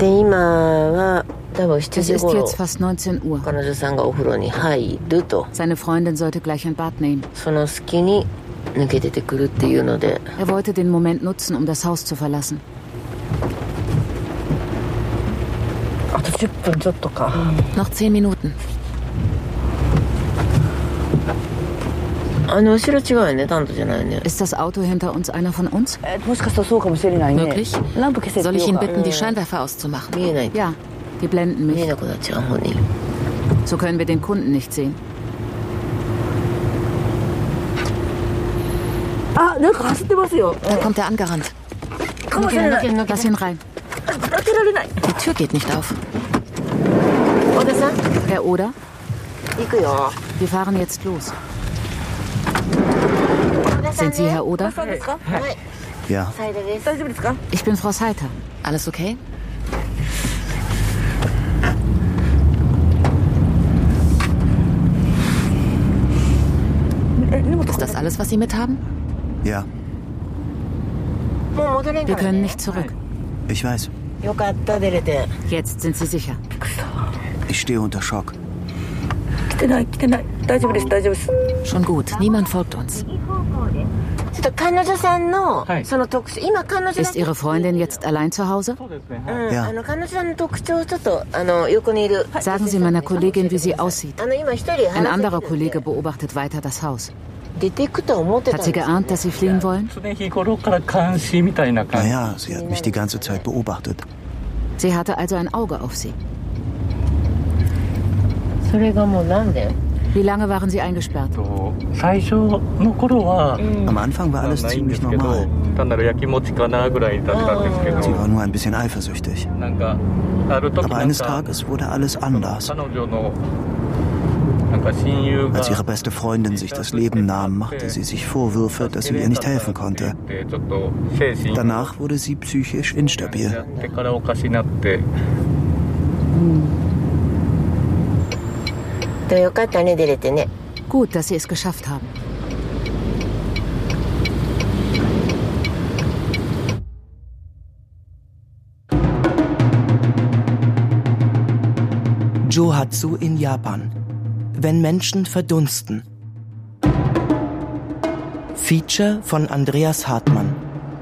Es ist jetzt fast 19 Uhr. Seine Freundin sollte gleich ein Bad nehmen. Er wollte den Moment nutzen, um das Haus zu verlassen. Noch 10 Minuten. Ist das Auto hinter uns einer von uns? Wirklich? Soll ich ihn bitten, die Scheinwerfer auszumachen? Ja, die blenden mich. So können wir den Kunden nicht sehen. Da kommt er angerannt. Lass ihn rein. Die Tür geht nicht auf. Herr Oda? Wir fahren jetzt los. Sind Sie Herr Oda? Ja. Ich bin Frau Saita. Alles okay? Ist das alles, was Sie mithaben? Ja. Wir können nicht zurück. Ich weiß. Jetzt sind Sie sicher. Ich stehe unter Schock. Schon gut, niemand folgt uns. Ist Ihre Freundin jetzt allein zu Hause? Ja. Sagen Sie meiner Kollegin, wie sie aussieht. Ein anderer Kollege beobachtet weiter das Haus. Hat sie geahnt, dass Sie fliehen wollen? Naja, sie hat mich die ganze Zeit beobachtet. Sie hatte also ein Auge auf Sie. Wie lange waren Sie eingesperrt? Am Anfang war alles ziemlich normal. Sie war nur ein bisschen eifersüchtig. Aber eines Tages wurde alles anders. Als ihre beste Freundin sich das Leben nahm, machte sie sich Vorwürfe, dass sie ihr nicht helfen konnte. Danach wurde sie psychisch instabil. Gut, dass Sie es geschafft haben. Johatsu in Japan. Wenn Menschen verdunsten. Feature von Andreas Hartmann.